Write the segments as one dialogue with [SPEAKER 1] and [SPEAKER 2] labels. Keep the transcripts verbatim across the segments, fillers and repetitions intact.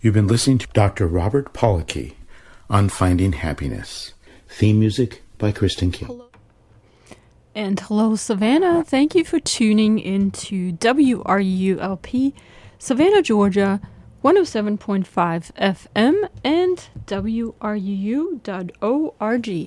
[SPEAKER 1] You've been listening to Doctor Robert Pollocky on Finding Happiness. Theme music by Kristen King.
[SPEAKER 2] Hello. And hello, Savannah. Thank you for tuning into W R U L P, Savannah, Georgia, one oh seven point five F M and W R U U dot org.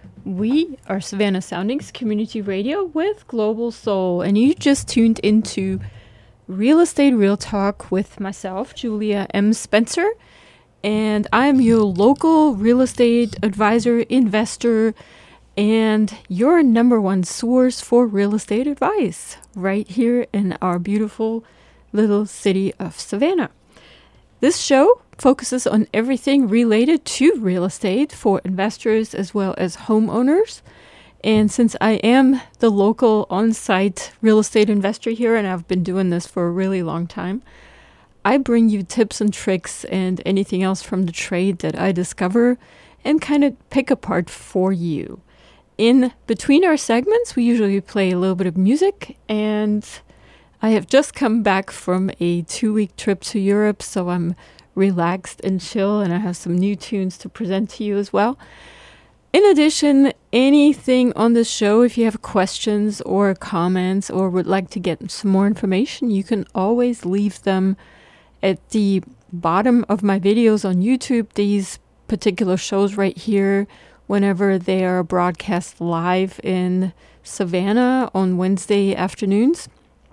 [SPEAKER 2] We are Savannah Soundings Community Radio with Global Soul, and you just tuned into Real Estate Real Talk with myself, Julia M. Spencer, and I'm your local real estate advisor, investor, and your number one source for real estate advice right here in our beautiful little city of Savannah. This show focuses on everything related to real estate for investors as well as homeowners. And since I am the local on-site real estate investor here, and I've been doing this for a really long time, I bring you tips and tricks and anything else from the trade that I discover and kind of pick apart for you. In between our segments, we usually play a little bit of music, and I have just come back from a two-week trip to Europe, so I'm relaxed and chill, and I have some new tunes to present to you as well. In addition, anything on the show, if you have questions or comments or would like to get some more information, you can always leave them at the bottom of my videos on YouTube. These particular shows right here, whenever they are broadcast live in Savannah on Wednesday afternoons,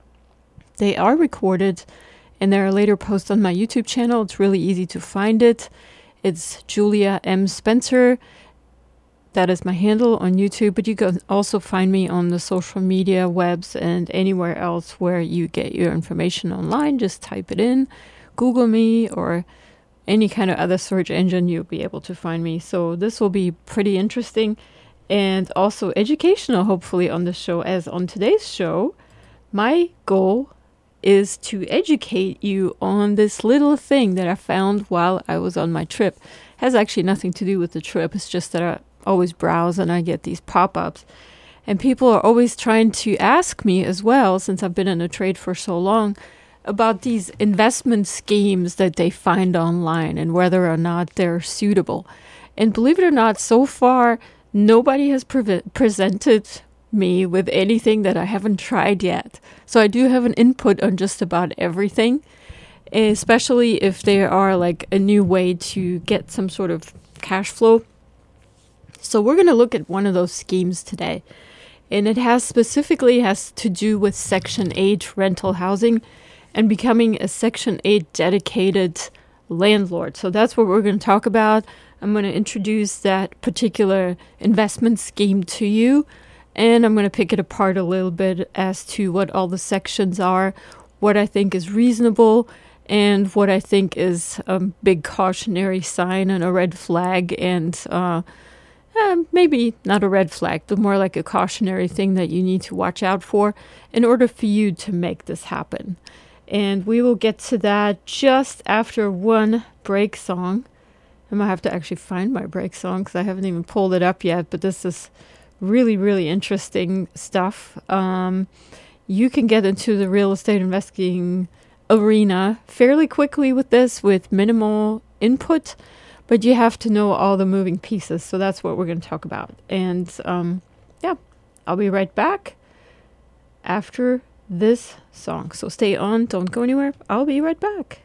[SPEAKER 2] they are recorded and they are later posted on my YouTube channel. It's really easy to find it. It's Julia M. Spencer. That is my handle on YouTube, but you can also find me on the social media webs and anywhere else where you get your information online. Just type it in, Google me, or any kind of other search engine, you'll be able to find me. So this will be pretty interesting and also educational, hopefully, on the show. As on today's show, my goal is to educate you on this little thing that I found while I was on my trip. It has actually nothing to do with the trip. It's just that I always browse and I get these pop-ups, and people are always trying to ask me as well, since I've been in a trade for so long, about these investment schemes that they find online and whether or not they're suitable. And believe it or not, so far nobody has pre- presented me with anything that I haven't tried yet. So I do have an input on just about everything, especially if there are like a new way to get some sort of cash flow. So we're going to look at one of those schemes today, and it has specifically has to do with Section eight rental housing and becoming a Section eight dedicated landlord. So that's what we're going to talk about. I'm going to introduce that particular investment scheme to you, and I'm going to pick it apart a little bit as to what all the sections are, what I think is reasonable, and what I think is a big cautionary sign and a red flag, and uh Uh, maybe not a red flag, but more like a cautionary thing that you need to watch out for in order for you to make this happen. And we will get to that just after one break song. I might have to actually find my break song because I haven't even pulled it up yet, but this is really, really interesting stuff. Um, you can get into the real estate investing arena fairly quickly with this, with minimal input. But you have to know all the moving pieces. So that's what we're going to talk about. And um, yeah, I'll be right back after this song. So stay on. Don't go anywhere. I'll be right back.